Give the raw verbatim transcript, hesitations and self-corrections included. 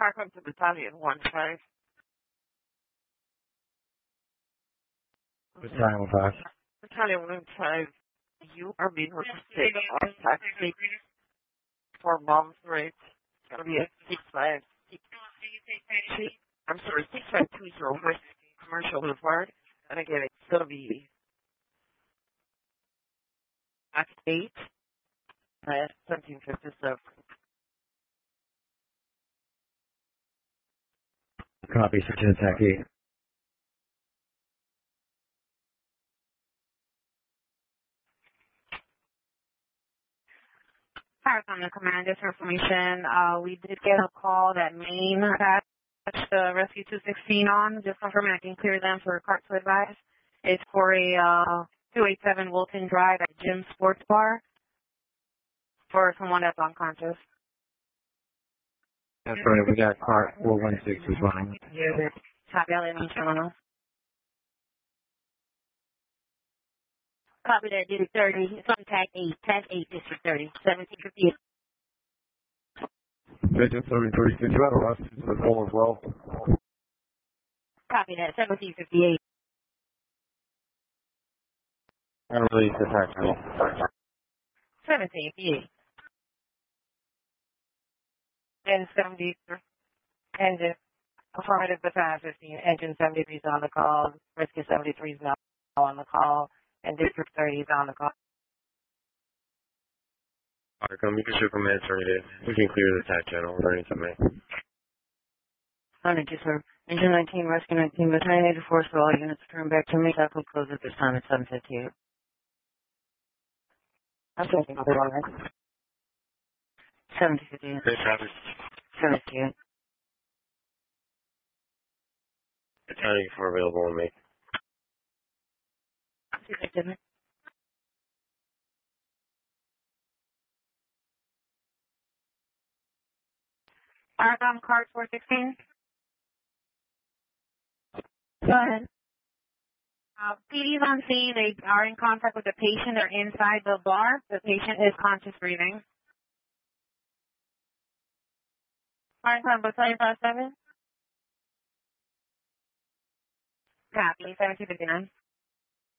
Park up to Battalion one five. Battalion one five. Battalion one five, you are being requested on taxi for mom's rate. It's going to be a six five. I'm sorry, six five two zero West Commercial Boulevard. And again, it's going to be at eight, uh, seventeen fifty-seven. Copy, search attack eight. Marathon Command, this information. Uh, we did get a call that Maine attached the Rescue two sixteen on. Just confirming I can clear them for cart to advise. It's for a uh, two eighty-seven Wilton Drive at Jim Sports Bar for someone that's unconscious. That's right, we got cart four one six responding. Yeah, Happy L A Terminal. Copy that, District thirty. It's on tag eight, tag eight, District thirty, seventeen fifty-eight. District thirty-three, did you have a rush to the call as well? Copy that, seventeen fifty-eight. And release the taxi. seventeen fifty-eight. And seventy, engine, affirmative battalion fifteen, engine seventy-three is on the call, rescue seventy-three is now on the call, and District thirty is on the call. Alright, come, you can shoot from terminated. We can clear the attack channel underneath the main. Thank you, sir. Engine nineteen, rescue nineteen, battalion eighty-four, so all units turn back to me. That will close at this time at seven fifty-eight. I'm taking over one, right? seven fifty-eight. Great traffic. seven fifty-eight. Battalion eighty-four available on me. Marathon card four sixteen. Go ahead. Uh, P D's on scene. They are in contact with the patient. They're inside the bar. The patient is conscious breathing. Marathon battalion five seven. Copy, seventeen fifty-nine.